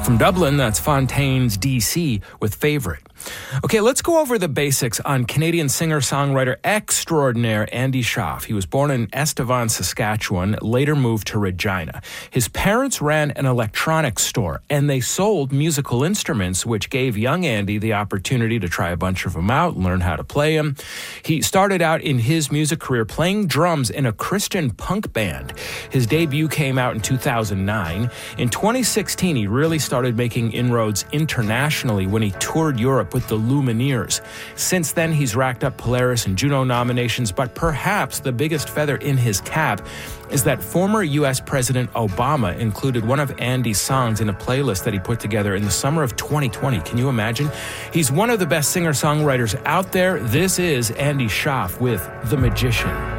From Dublin, that's Fontaine's DC with Favorite. Okay, let's go over the basics on Canadian singer-songwriter extraordinaire Andy Shauf. He was born in Estevan, Saskatchewan, later moved to Regina. His parents ran an electronics store, and they sold musical instruments, which gave young Andy the opportunity to try a bunch of them out and learn how to play them. He started out in his music career playing drums in a Christian punk band. His debut came out in 2009. In 2016, he really started making inroads internationally when he toured Europe with the Lumineers. Since then, he's racked up Polaris and Juno nominations, but perhaps the biggest feather in his cap is that former U.S. President Obama included one of Andy's songs in a playlist that he put together in the summer of 2020. Can you imagine? He's one of the best singer-songwriters out there. This is Andy Shauf with The Magician.